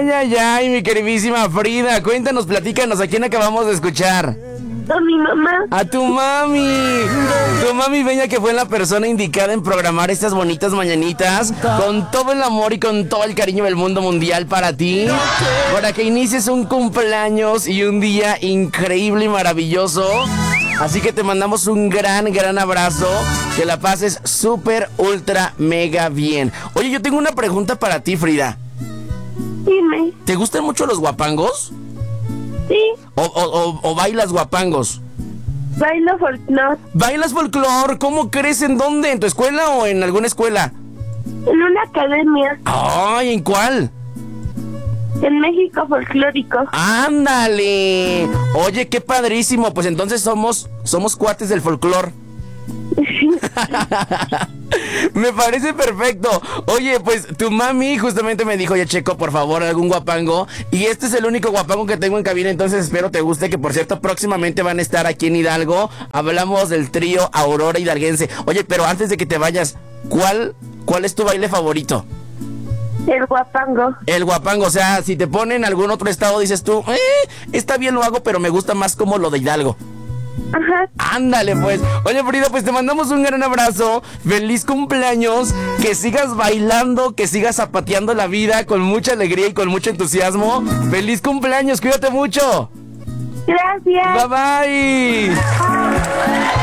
Ay, ay, ay, mi queridísima Frida. Cuéntanos, platícanos, ¿a quién acabamos de escuchar? A mi mamá. A tu mami. Tu mami bella, que fue la persona indicada en programar estas bonitas mañanitas con todo el amor y con todo el cariño del mundo mundial para ti, para que inicies un cumpleaños y un día increíble y maravilloso. Así que te mandamos un gran, gran abrazo. Que la pases súper, ultra, mega bien. Oye, yo tengo una pregunta para ti, Frida. Dime. ¿Te gustan mucho los guapangos? Sí. ¿O bailas guapangos? Bailo folclore. ¿Bailas folclor? ¿Cómo crees? ¿En dónde? ¿En tu escuela o en alguna escuela? En una academia. Ay, ¿en cuál? En México Folclórico. ¡Ándale! Oye, qué padrísimo. Pues entonces somos cuates del folclor. Me parece perfecto. Oye, pues tu mami justamente me dijo, oye, Checo, por favor, algún guapango. Y este es el único guapango que tengo en cabina, entonces espero te guste, que por cierto, próximamente van a estar aquí en Hidalgo. Hablamos del trío Aurora Hidalguense. Oye, pero antes de que te vayas, ¿cuál es tu baile favorito? El guapango. El guapango, o sea, si te ponen en algún otro estado, dices tú, está bien, lo hago, pero me gusta más como lo de Hidalgo. Ajá. Ándale, pues. Oye, Frida, pues te mandamos un gran abrazo. Feliz cumpleaños. Que sigas bailando, que sigas zapateando la vida con mucha alegría y con mucho entusiasmo. Feliz cumpleaños, cuídate mucho. Gracias. Bye bye.